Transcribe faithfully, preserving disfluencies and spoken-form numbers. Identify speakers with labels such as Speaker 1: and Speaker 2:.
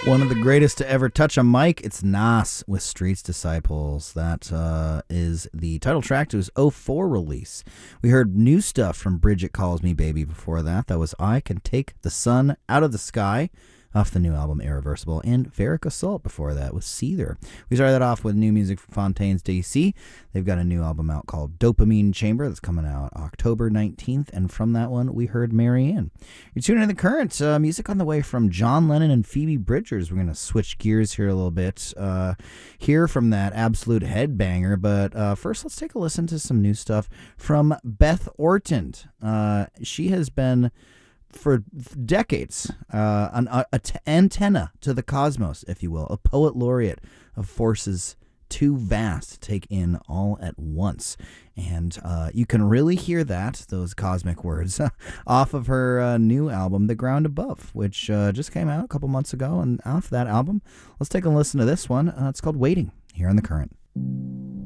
Speaker 1: One of the greatest to ever touch a mic, it's Nas with Streets Disciples. That uh, is the title track to his oh four release. We heard new stuff from Bridget Calls Me Baby before that. That was I Can Take the Sun Out of the Sky off the new album Irreversible, and Varic Assault before that with Seether. We started that off with new music from Fontaines D C. They've got a new album out called Dopamine Chamber that's coming out October nineteenth, and from that one we heard Marianne. You're tuning in the current uh, music on the way from John Lennon and Phoebe Bridgers. We're going to switch gears here a little bit, uh, hear from that absolute headbanger, but uh, first let's take a listen to some new stuff from Beth Orton. Uh, she has been for decades, uh, an a, a t- antenna to the cosmos, if you will, a poet laureate of forces too vast to take in all at once. And uh, you can really hear that, those cosmic words, off of her uh, new album, The Ground Above, which uh, just came out a couple months ago. And off that album, let's take a listen to this one. Uh, it's called Waiting, here on The Current.